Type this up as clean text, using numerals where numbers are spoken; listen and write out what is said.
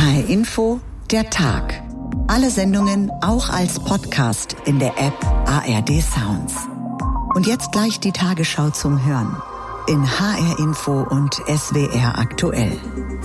HR Info, der Tag. Alle Sendungen auch als Podcast in der App ARD Sounds. Und jetzt gleich die Tagesschau zum Hören in HR Info und SWR aktuell.